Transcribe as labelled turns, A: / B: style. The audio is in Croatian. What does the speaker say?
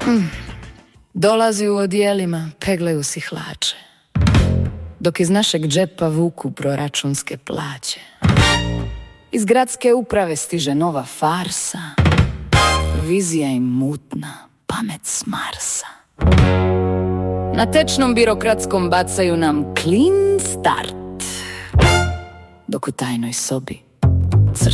A: Dolazi u odijelima, peglaju si hlače, dok iz našeg džepa vuku proračunske plaće. Iz gradske uprave stiže nova farsa, vizija im mutna, pamet s Marsa. Na tečnom birokratskom bacaju nam clean start, dok u tajnoj sobi